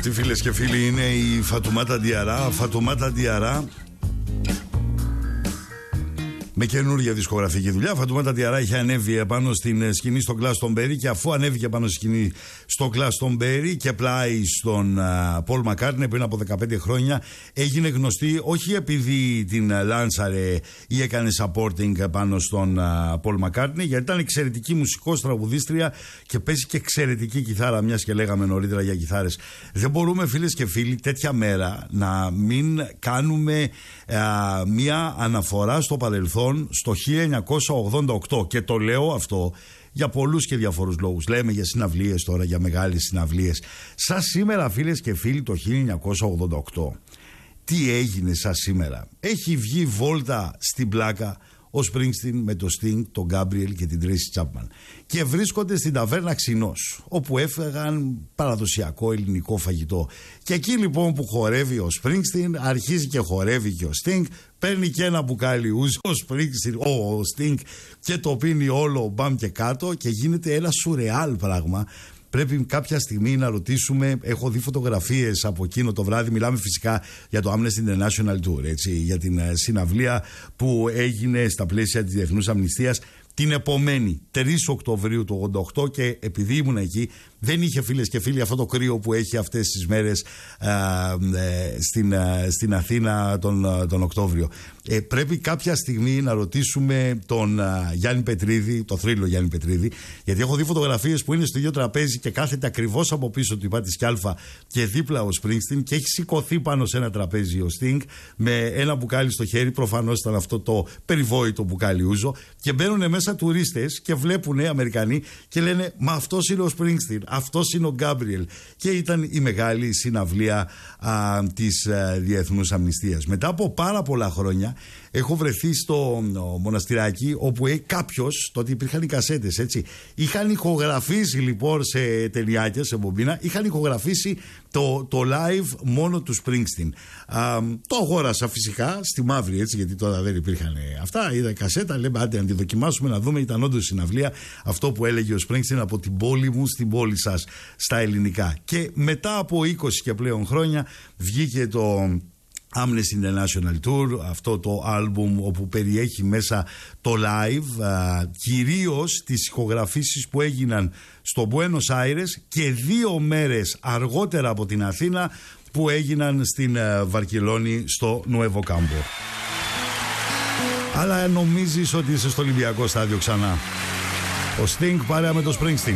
Αυτή, φίλες και φίλοι, είναι η Φατουμάτα Διαρά. Φατουμάτα Διαρά με καινούργια δισκογραφική δουλειά. Φατουμάτα Διαρά είχε ανέβει επάνω στην σκηνή στο Glastonbury, και αφού ανέβηκε επάνω στη σκηνή στο Glastonbury και πλάι στον Paul McCartney πριν από 15 χρόνια, έγινε γνωστή όχι επειδή την λάνσαρε ή έκανε supporting πάνω στον Paul McCartney, γιατί ήταν εξαιρετική μουσικός, τραγουδίστρια και παίζει και εξαιρετική κιθάρα, μιας και λέγαμε νωρίτερα για κιθάρες. Δεν μπορούμε, φίλες και φίλοι, τέτοια μέρα να μην κάνουμε μια αναφορά στο παρελθόν, στο 1988, και το λέω αυτό για πολλούς και διαφορούς λόγους. Λέμε για συναυλίες τώρα, για μεγάλες συναυλίες. Σαν σήμερα, φίλες και φίλοι, το 1988 τι έγινε σαν σήμερα? Έχει βγει βόλτα στην πλάκα ο Springsteen με το Sting, τον Gabriel και την Tracy Chapman, και βρίσκονται στην ταβέρνα Ξινός, όπου έφεγαν παραδοσιακό ελληνικό φαγητό. Και εκεί λοιπόν που χορεύει ο Springsteen, αρχίζει και χορεύει και ο Sting, παίρνει και ένα μπουκάλι ούζο ο Sting και το πίνει όλο μπαμ και κάτω, και γίνεται ένα σουρεάλ πράγμα. Πρέπει κάποια στιγμή να ρωτήσουμε, έχω δει φωτογραφίες από εκείνο το βράδυ, μιλάμε φυσικά για το Amnesty International Tour, έτσι, για την συναυλία που έγινε στα πλαίσια της Διεθνούς Αμνηστίας την επομένη 3 Οκτωβρίου του 88, και επειδή ήμουν εκεί δεν είχε, φίλες και φίλοι, αυτό το κρύο που έχει αυτές τις μέρες στην Αθήνα τον Οκτώβριο. Πρέπει κάποια στιγμή να ρωτήσουμε τον Γιάννη Πετρίδη, το θρύλο Γιάννη Πετρίδη, γιατί έχω δει φωτογραφίες που είναι στο ίδιο τραπέζι και κάθεται ακριβώς από πίσω του Υπάτης Κιάλφα και δίπλα ο Springsteen, και έχει σηκωθεί πάνω σε ένα τραπέζι ο Sting με ένα μπουκάλι στο χέρι, προφανώς ήταν αυτό το περιβόητο μπουκάλι ούζο, και μπαίνουν μέσα τουρίστες και βλέπουν Αμερικανοί και λένε «Μα αυτός είναι ο Springsteen, αυτός είναι ο Γκάμπριελ». Και ήταν η μεγάλη συναυλία της Διεθνούς Αμνηστίας. Μετά από πάρα πολλά χρόνια έχω βρεθεί στο μοναστηράκι, όπου κάποιος, τότε υπήρχαν οι κασέτες, έτσι, είχαν ηχογραφήσει λοιπόν σε ταινιάκια, σε μπομπίνα, είχαν ηχογραφήσει το live μόνο του Springsteen. Το αγόρασα φυσικά στη μαύρη, έτσι, γιατί τώρα δεν υπήρχαν αυτά. Είδα κασέτα, λέμε άντε να τη δοκιμάσουμε, να δούμε. Ήταν όντως συναυλία, αυτό που έλεγε ο Springsteen, από την πόλη μου στην πόλη σας, στα ελληνικά. Και μετά από 20 και πλέον χρόνια βγήκε το Amnesty International Tour, αυτό το άλμπουμ όπου περιέχει μέσα το live, κυρίως τις ηχογραφήσεις που έγιναν στο Buenos Aires και 2 μέρες αργότερα από την Αθήνα που έγιναν στην Βαρκελόνη στο Nuevo Campo. Αλλά νομίζεις ότι είσαι στο Ολυμπιακό στάδιο ξανά? Ο Sting παρέα με το Springsteen.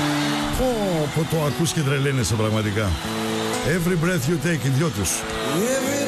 Το ακούς και τρελαίνεσαι πραγματικά. Every breath you take, οι δυο τους.